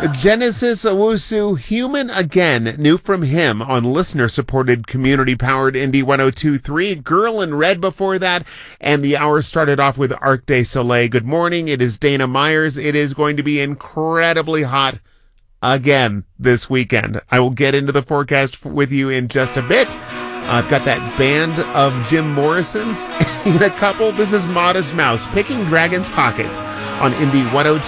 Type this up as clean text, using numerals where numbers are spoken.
Genesis Owusu, Human Again, new from him on listener-supported, community-powered Indie 102.3. Girl in Red before that, and the hour started off with Arc de Soleil. Good morning, it is Dana Myers. It is going to be incredibly hot again this weekend. I will get into the forecast with you in just a bit. I've got that band of Jim Morrison's in a couple. This is Modest Mouse, Picking Dragon's Pockets on Indie 102.